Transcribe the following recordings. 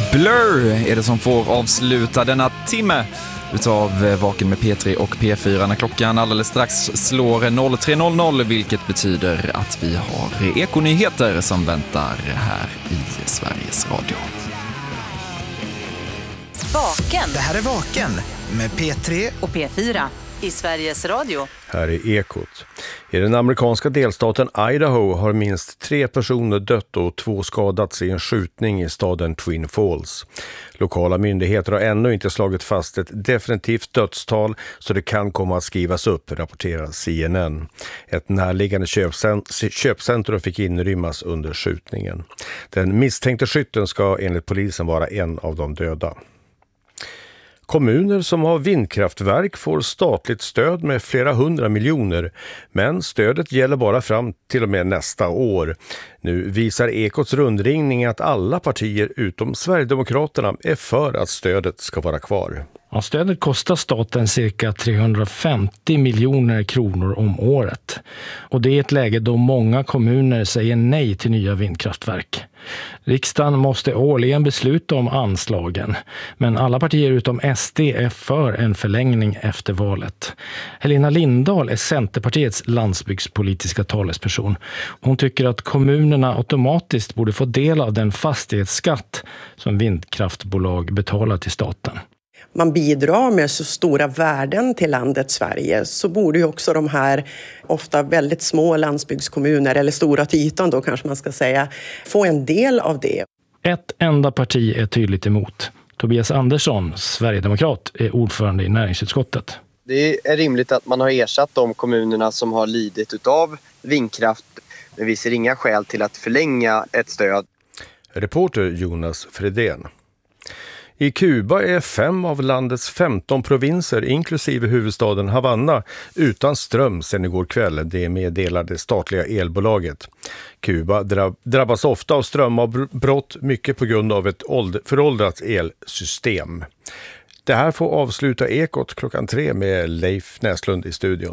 Blur är det som får avsluta denna timme utav Vaken med P3 och P4 när klockan alldeles strax slår 03.00, vilket betyder att vi har ekonyheter som väntar här i Sveriges Radio. Vaken. Det här är Vaken med P3 och P4 i Sveriges Radio. Här är Ekot. I den amerikanska delstaten Idaho har minst 3 personer dött och 2 skadats i en skjutning i staden Twin Falls. Lokala myndigheter har ännu inte slagit fast ett definitivt dödstal, så det kan komma att skrivas upp, rapporterar CNN. Ett närliggande köpcentrum fick inrymmas under skjutningen. Den misstänkte skytten ska enligt polisen vara en av de döda. Kommuner som har vindkraftverk får statligt stöd med flera 100 miljoner, men stödet gäller bara fram till och med nästa år. Nu visar Ekots rundringning att alla partier utom Sverigedemokraterna är för att stödet ska vara kvar. Ja, stödet kostar staten cirka 350 miljoner kronor om året. Och det är ett läge då många kommuner säger nej till nya vindkraftverk. Riksdagen måste årligen besluta om anslagen, men alla partier utom SD är för en förlängning efter valet. Helena Lindahl är Centerpartiets landsbygdspolitiska talesperson. Hon tycker att kommunerna automatiskt borde få del av den fastighetsskatt som vindkraftbolag betalar till staten. Man bidrar med så stora värden till landet Sverige, så borde ju också de här ofta väldigt små landsbygdskommuner, eller stora till ytan då kanske man ska säga, få en del av det. Ett enda parti är tydligt emot. Tobias Andersson, Sverigedemokrat, är ordförande i näringsutskottet. Det är rimligt att man har ersatt de kommunerna som har lidit utav vindkraft, men vi ser inga skäl till att förlänga ett stöd. Reporter Jonas Fredén. I Kuba är 5 av landets 15 provinser, inklusive huvudstaden Havanna, utan ström sedan igår kväll. Det meddelar det statliga elbolaget. Kuba drabbas ofta av strömavbrott, mycket på grund av ett föråldrat elsystem. Det här får avsluta Ekot klockan 3 med Leif Näslund i studion.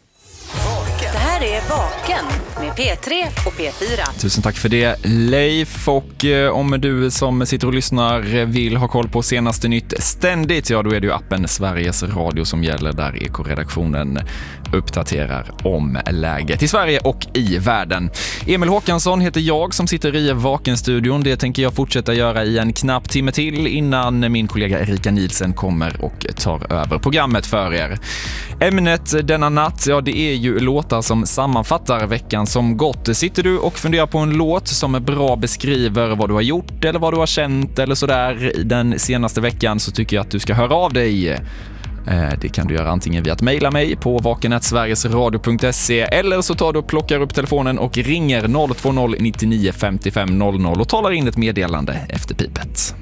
Det här är Vaken med P3 och P4. Tusen tack för det, Leif. Och om du som sitter och lyssnar vill ha koll på senaste nytt ständigt, ja då är det ju appen Sveriges Radio som gäller, där Eko-redaktionen uppdaterar om läget i Sverige och i världen. Emil Håkansson heter jag som sitter i Vakenstudion. Det tänker jag fortsätta göra i en knapp timme till innan min kollega Erika Nielsen kommer och tar över programmet för er. Ämnet denna natt, ja det är ju låtar som sammanfattar veckan som gått. Sitter du och funderar på en låt som bra beskriver vad du har gjort eller vad du har känt eller sådär den senaste veckan, så tycker jag att du ska höra av dig. Det kan du göra antingen via att mejla mig på vaken@sverigesradio.se, eller så tar du och plockar upp telefonen och ringer 020 99 55 00 och talar in ett meddelande efter pipet.